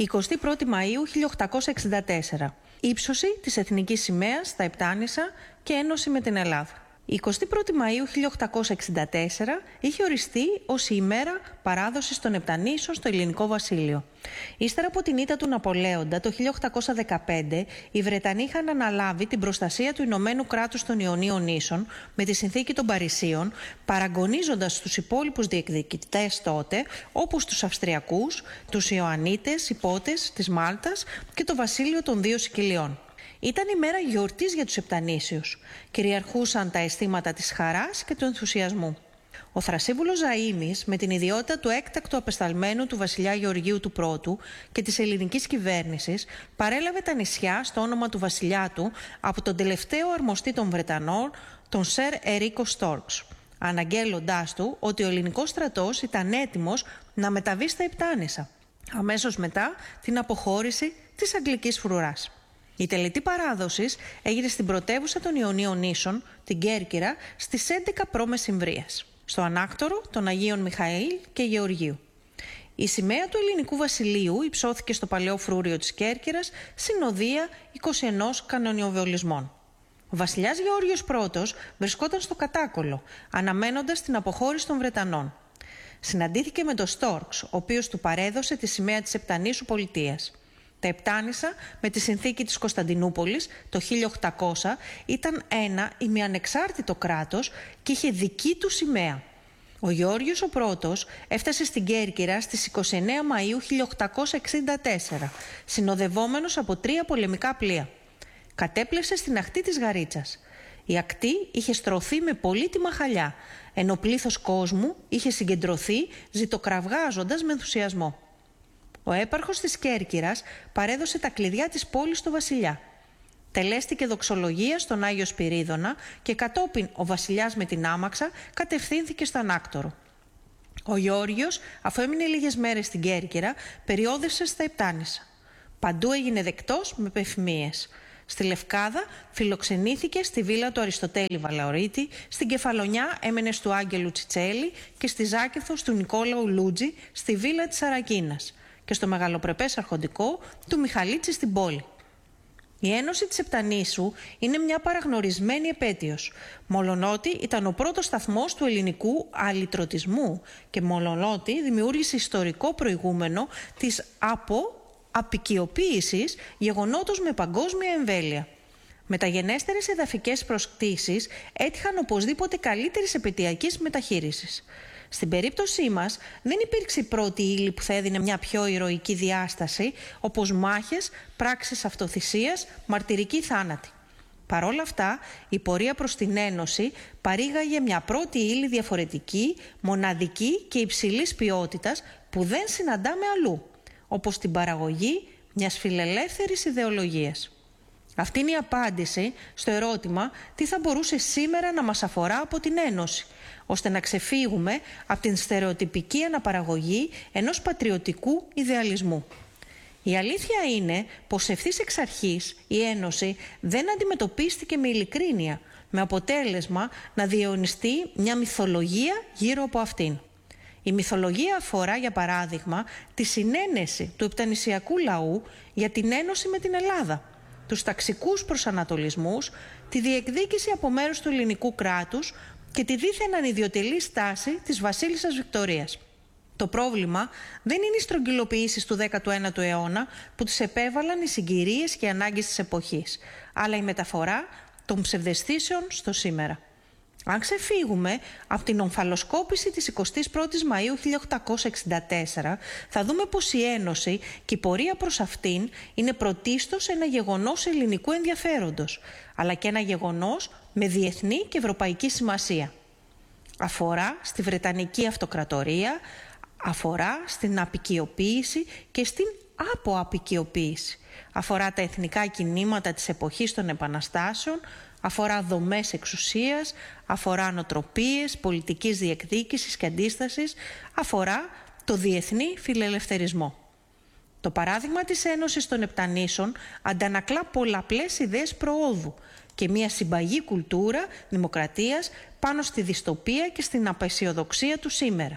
21η Μαΐου 1864. Ύψωση της εθνικής σημαίας στα Επτάνησα και ένωση με την Ελλάδα. Η 21η Μαΐου 1864 είχε οριστεί ως η ημέρα παράδοσης των Επτανήσων στο Ελληνικό Βασίλειο. Ύστερα από την ήττα του Ναπολέοντα το 1815, οι Βρετανοί είχαν αναλάβει την προστασία του Ηνωμένου Κράτους των Ιωνίων Νήσων με τη Συνθήκη των Παρισίων, παραγωνίζοντας τους υπόλοιπους διεκδικητές τότε, όπως τους Αυστριακούς, τους Ιωαννίτες, Υπότες της Μάλτας και το Βασίλειο των Δύο Σικιλιών. Ήταν η μέρα γιορτής για τους Επτανήσιους. Κυριαρχούσαν τα αισθήματα της χαράς και του ενθουσιασμού. Ο Θρασίβουλος Ζαΐμης, με την ιδιότητα του έκτακτου απεσταλμένου του βασιλιά Γεωργίου του Πρώτου και της ελληνικής κυβέρνησης, παρέλαβε τα νησιά στο όνομα του βασιλιά του από τον τελευταίο αρμοστή των Βρετανών, τον Σερ Ερίκο Στόρκς, αναγγέλλοντάς του ότι ο ελληνικός στρατός ήταν έτοιμος να μεταβεί στα Επτάνησα, αμέσως μετά την αποχώρηση της Αγγλικής Φρουράς. Η τελετή παράδοσης έγινε στην πρωτεύουσα των Ιωνίων Νήσων, την Κέρκυρα, στις 11 π.Μ., στο ανάκτορο των Αγίων Μιχαήλ και Γεωργίου. Η σημαία του Ελληνικού Βασιλείου υψώθηκε στο παλαιό φρούριο της Κέρκυρας, συνοδεία 21 κανονιοβολισμών. Ο βασιλιάς Γεώργιος Πρώτος βρισκόταν στο κατάκολο, αναμένοντας την αποχώρηση των Βρετανών. Συναντήθηκε με τον Στόρκς, ο οποίος του παρέδωσε τη σημαία της Επτανήσου πολιτείας. Τα Επτάνησα, με τη συνθήκη της Κωνσταντινούπολης το 1800, ήταν ένα ημιανεξάρτητο κράτος και είχε δική του σημαία. Ο Γεώργιος ο Πρώτος έφτασε στην Κέρκυρα στις 29 Μαΐου 1864, συνοδευόμενος από 3 πολεμικά πλοία. Κατέπλευσε στην ακτή της Γαρίτσας. Η ακτή είχε στρωθεί με πολύτιμα χαλιά, ενώ πλήθος κόσμου είχε συγκεντρωθεί ζητοκραυγάζοντας με ενθουσιασμό. Ο έπαρχος της Κέρκυρας παρέδωσε τα κλειδιά της πόλης στο βασιλιά. Τελέστηκε δοξολογία στον Άγιο Σπυρίδωνα και κατόπιν ο βασιλιάς με την άμαξα κατευθύνθηκε στο ανάκτορο. Ο Γεώργιος, αφού έμεινε λίγες μέρες στην Κέρκυρα, περιόδευσε στα Επτάνησα. Παντού έγινε δεκτός με πεφημίες. Στη Λευκάδα φιλοξενήθηκε στη βίλα του Αριστοτέλη Βαλαωρίτη, στην Κεφαλονιά έμενε του Άγγελου Τσιτσέλη και στη Ζάκηθος του Νικόλαου Λούτζη στη βίλα της Αρακίνας και στο μεγαλοπρεπές αρχοντικό του Μιχαλίτση στην πόλη. Η Ένωση της Επτανήσου είναι μια παραγνωρισμένη επέτειος, μολονότι ήταν ο πρώτος σταθμός του ελληνικού αλυτρωτισμού και μολονότι δημιούργησε ιστορικό προηγούμενο της αποικιοποίησης γεγονότος με παγκόσμια εμβέλεια. Μεταγενέστερες εδαφικές προσκτήσεις έτυχαν οπωσδήποτε καλύτερης επαιτειακής μεταχείρισης. Στην περίπτωσή μας δεν υπήρξε η πρώτη ύλη που θα έδινε μια πιο ηρωική διάσταση, όπως μάχες, πράξεις αυτοθυσίας, μαρτυρική θάνατη. Παρ' όλα αυτά, η πορεία προς την Ένωση παρήγαγε μια πρώτη ύλη διαφορετική, μοναδική και υψηλής ποιότητας που δεν συναντάμε αλλού, όπως την παραγωγή μιας φιλελεύθερης ιδεολογίας. Αυτή είναι η απάντηση στο ερώτημα τι θα μπορούσε σήμερα να μας αφορά από την Ένωση, ώστε να ξεφύγουμε από την στερεοτυπική αναπαραγωγή ενός πατριωτικού ιδεαλισμού. Η αλήθεια είναι πως ευθύς εξ αρχής η Ένωση δεν αντιμετωπίστηκε με ειλικρίνεια, με αποτέλεσμα να διαιωνιστεί μια μυθολογία γύρω από αυτήν. Η μυθολογία αφορά, για παράδειγμα, τη συνένεση του επτανησιακού λαού για την ένωση με την Ελλάδα, τους ταξικούς προσανατολισμούς, τη διεκδίκηση από μέρους του ελληνικού κράτους και τη δίθεν ανιδιοτελή στάση της βασίλισσας Βικτωρίας. Το πρόβλημα δεν είναι οι στρογγυλοποιήσεις του 19ου αιώνα που τις επέβαλαν οι συγκυρίες και οι ανάγκες της εποχής, αλλά η μεταφορά των ψευδαισθήσεων στο σήμερα. Αν ξεφύγουμε από την ομφαλοσκόπηση της 21ης Μαΐου 1864, θα δούμε πως η Ένωση και η πορεία προς αυτήν είναι πρωτίστως ένα γεγονός ελληνικού ενδιαφέροντος, αλλά και ένα γεγονός με διεθνή και ευρωπαϊκή σημασία. Αφορά στη Βρετανική Αυτοκρατορία, αφορά στην αποικιοποίηση και στην αποαπικιοποίηση. Αφορά τα εθνικά κινήματα της εποχής των Επαναστάσεων, αφορά δομές εξουσίας, αφορά νοοτροπίες, πολιτικής διεκδίκησης και αντίστασης, αφορά το διεθνή φιλελευθερισμό. Το παράδειγμα της Ένωσης των Επτανήσων αντανακλά πολλαπλές ιδέες προόδου και μια συμπαγή κουλτούρα δημοκρατίας πάνω στη δυστοπία και στην απαισιοδοξία του σήμερα.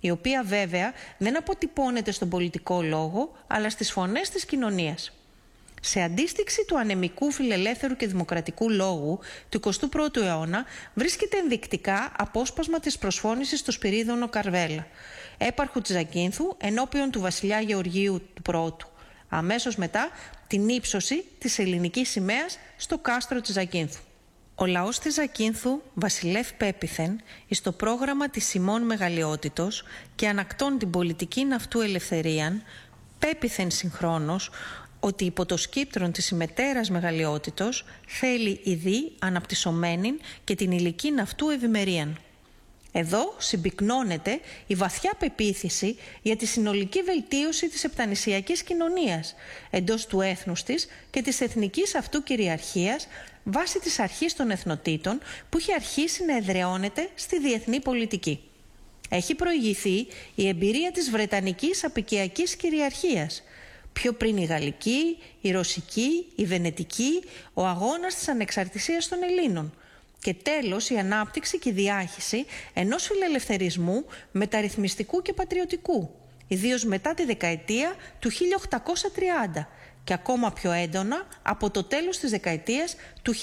η οποία βέβαια δεν αποτυπώνεται στον πολιτικό λόγο, αλλά στις φωνές της κοινωνίας. Σε αντίστοιξη του ανεμικού φιλελεύθερου και δημοκρατικού λόγου του 21ου αιώνα βρίσκεται ενδεικτικά απόσπασμα της προσφώνησης του Σπυρίδωνο Καρβέλα, έπαρχου της Ζακίνθου ενώπιον του βασιλιά Γεωργίου του Πρώτου, αμέσως μετά την ύψωση της ελληνικής σημαίας στο κάστρο της Ζακίνθου. Ο λαός της Ζακίνθου βασιλεύ πέπιθεν εις το πρόγραμμα της ημών μεγαλειότητος και ανακτών την πολιτική αυτού ελευθερίαν, πέπιθεν συγχρόνως ότι υπό το σκύπτρον της ημετέρας μεγαλειότητος θέλει ειδή αναπτυσσομένην και την ηλικήν αυτού ευημερίαν. Εδώ συμπυκνώνεται η βαθιά πεποίθηση για τη συνολική βελτίωση της επτανησιακής κοινωνίας εντός του έθνους της και της εθνικής αυτού κυριαρχίας βάσει της αρχής των εθνοτήτων που έχει αρχίσει να εδραιώνεται στη διεθνή πολιτική. Έχει προηγηθεί η εμπειρία της βρετανικής απικιακής κυριαρχίας, πιο πριν η γαλλική, η ρωσική, η βενετική, ο αγώνας της ανεξαρτησίας των Ελλήνων και τέλος η ανάπτυξη και η διάχυση ενός φιλελευθερισμού μεταρρυθμιστικού και πατριωτικού, ιδίως μετά τη δεκαετία του 1830 και ακόμα πιο έντονα από το τέλος της δεκαετίας του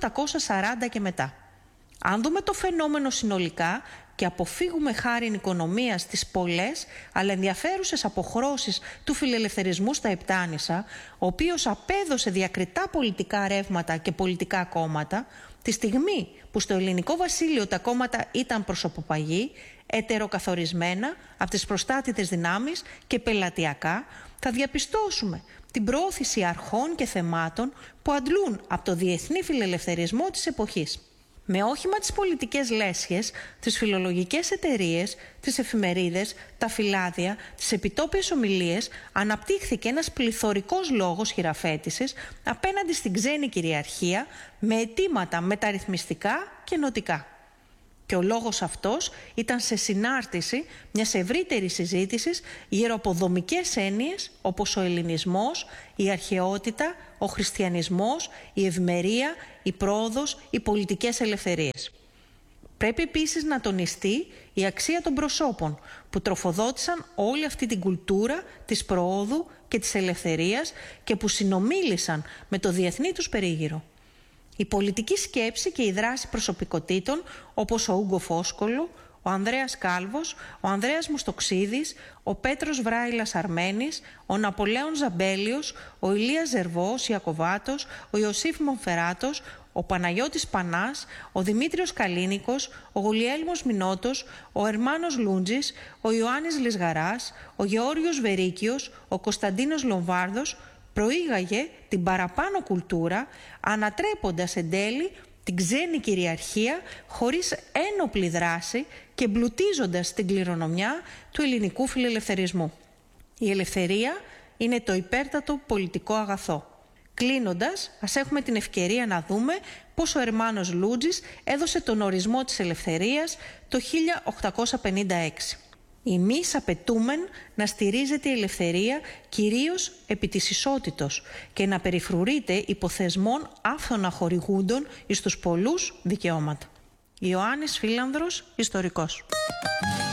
1840 και μετά. Αν δούμε το φαινόμενο συνολικά και αποφύγουμε χάριν οικονομίας τις πολλές αλλά ενδιαφέρουσες αποχρώσεις του φιλελευθερισμού στα Επτάνησα, ο οποίος απέδωσε διακριτά πολιτικά ρεύματα και πολιτικά κόμματα, τη στιγμή που στο ελληνικό βασίλειο τα κόμματα ήταν προσωποπαγή, ετεροκαθορισμένα από τις προστάτητες δυνάμεις και πελατειακά, θα διαπιστώσουμε την προώθηση αρχών και θεμάτων που αντλούν από το διεθνή φιλελευθερισμό της εποχής. Με όχημα τις πολιτικές λέσχες, τις φιλολογικές εταιρείες, τις εφημερίδες, τα φυλάδια, τις επιτόπιες ομιλίες, αναπτύχθηκε ένας πληθωρικός λόγος χειραφέτησης απέναντι στην ξένη κυριαρχία με αιτήματα μεταρρυθμιστικά και νοτικά. Και ο λόγος αυτός ήταν σε συνάρτηση μιας ευρύτερης συζήτησης γύρω από δομικές έννοιες όπως ο ελληνισμός, η αρχαιότητα, ο χριστιανισμός, η ευημερία, η πρόοδος, οι πολιτικές ελευθερίες. Πρέπει επίσης να τονιστεί η αξία των προσώπων που τροφοδότησαν όλη αυτή την κουλτούρα της προόδου και της ελευθερίας και που συνομίλησαν με το διεθνή τους περίγυρο. Η πολιτική σκέψη και η δράση προσωπικότητων όπως ο Ούγκο Φόσκολο, ο Ανδρέας Κάλβος, ο Ανδρέας Μουστοξίδης, ο Πέτρος Βράιλας Αρμένης, ο Ναπολέων Ζαμπέλιος, ο Ηλίας Ζερβός Ιακωβάτος, ο Ιωσήφ Μονφεράτος, ο Παναγιώτης Πανάς, ο Δημήτριος Καλίνικος, ο Γουλιέλμος Μινώτος, ο Ερμάνος Λούντζης, ο Ιωάννης Λισγαράς, ο Γεώργιος Βερίκιος, ο Κωνσταντίνος Λομβάρδος, προήγαγε την παραπάνω κουλτούρα ανατρέποντας εν τέλει την ξένη κυριαρχία χωρίς ένοπλη δράση και εμπλουτίζοντας την κληρονομιά του ελληνικού φιλελευθερισμού. Η ελευθερία είναι το υπέρτατο πολιτικό αγαθό. Κλείνοντας, ας έχουμε την ευκαιρία να δούμε πώς ο Ερμάνος Λούντζης έδωσε τον ορισμό της ελευθερίας το 1856. Εμείς απαιτούμεν να στηρίζεται η ελευθερία κυρίως επί της ισότητος και να περιφρουρείται υποθεσμών άφθονα χορηγούντων εις τους πολλούς δικαιώματα. Ιωάννης Φίλανδρος, ιστορικός.